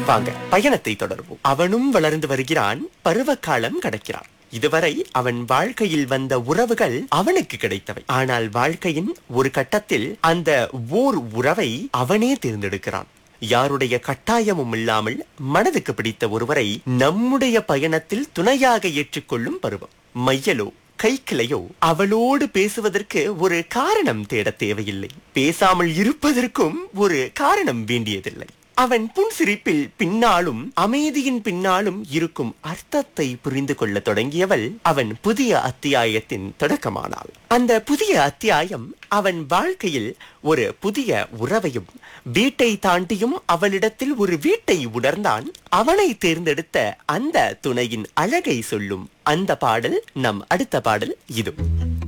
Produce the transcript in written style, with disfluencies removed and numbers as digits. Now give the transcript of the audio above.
வாங்க பயணத்தை தொடர்வோம். அவனும் வளர்ந்து வருகிறான், பருவகாலம் கடக்கிறான். இதுவரை அவன் வாழ்க்கையில் வந்த உறவுகள் அவனுக்கு கிடைத்தவை. ஆனால் வாழ்க்கையின் ஒரு கட்டத்தில் அந்த ஓர் உறவை அவனே தேர்ந்தெடுக்கிறான். யாருடைய கட்டாயமும் இல்லாமல் மனதுக்கு பிடித்த ஒருவரை நம்முடைய பயணத்தில் துணையாக ஏற்றுக்கொள்ளும் பருவம். மையலோ கைக்கிளையோ அவளோடு பேசுவதற்கு ஒரு காரணம் தேட தேவையில்லை. பேசாமல் இருப்பதற்கும் ஒரு காரணம் வேண்டியதில்லை. அவன் புன்சிரிப்பில் பின்னாலும் அமைதியின் பின்னாலும் இருக்கும் அர்த்தத்தை புரிந்து கொள்ள தொடங்கியவள் அவன் புதிய அத்தியாயத்தின் தொடக்கமானாள். அந்த புதிய அத்தியாயம் அவன் வாழ்க்கையில் ஒரு புதிய உறவையும் வீட்டை தாண்டியும் அவளிடத்தில் ஒரு வீட்டை உணர்ந்தான். அவனை தேர்ந்தெடுத்த அந்த துணையின் அழகை சொல்லும் அந்த பாடல் நம் அடுத்த பாடல் இது.